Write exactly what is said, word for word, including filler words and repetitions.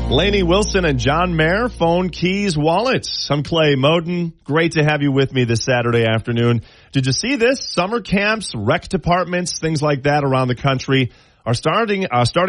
Lainey Wilson and John Mayer, phone, keys, wallets. I'm Clay Moden. Great to have you with me this Saturday afternoon. Did you see this? Summer camps, rec departments, things like that around the country are starting, uh, starting